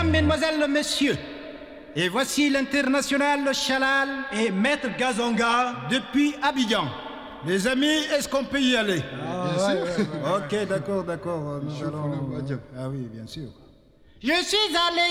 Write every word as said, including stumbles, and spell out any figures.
Mesdames, Mesdemoiselles, Messieurs, et voici l'international Chalal et Maître Gazonga depuis Abidjan. Les amis, est-ce qu'on peut y aller? Ah, bien sûr. Ouais, ouais, ouais, ok, d'accord, d'accord. Nous allons... Ah oui, bien sûr. Je suis allé